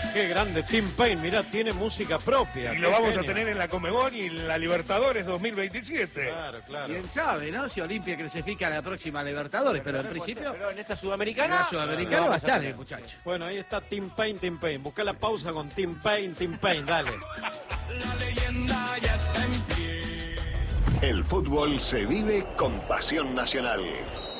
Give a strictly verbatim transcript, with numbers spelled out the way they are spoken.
Qué grande Tim Payne, mirá, tiene música propia. Y lo vamos genio. a tener en la Conmebol y en la Libertadores dos mil veintisiete. Claro, claro. Quién sabe, ¿no? Si Olimpia clasifica a la próxima Libertadores, pero, pero en principio... Pero en esta sudamericana... En la sudamericana no, va a estar el muchacho. Bueno, ahí está Tim Payne, Tim Payne. Busca la pausa con Tim Payne, Tim Payne, dale. La leyenda ya está en pie. El fútbol se vive con pasión nacional.